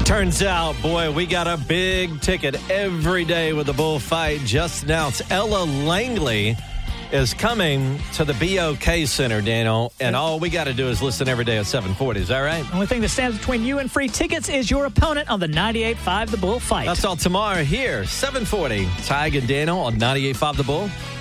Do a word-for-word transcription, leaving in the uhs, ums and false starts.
Turns out, boy, we got a big ticket every day with the bullfight. Just announced Ella Langley is coming to the B O K Center, Daniel, and all we got to do is listen every day at seven forty. Is that right? The only thing that stands between you and free tickets is your opponent on the ninety-eight point five The Bull Fight. That's all tomorrow here, seven forty. Tig and Daniel on ninety-eight point five The Bull.